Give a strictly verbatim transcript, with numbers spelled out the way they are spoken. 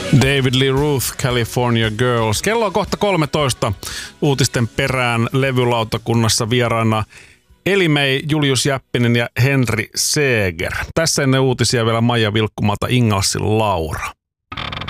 David Lee Roth, California Girls. Kello on kohta kolmetoista. Uutisten perään levylautakunnassa vieraana Eli-Mei, Julius Jäppinen ja Henri Seeger. Tässä ennen uutisia vielä Maija Vilkkumalta Ingalsin Laura.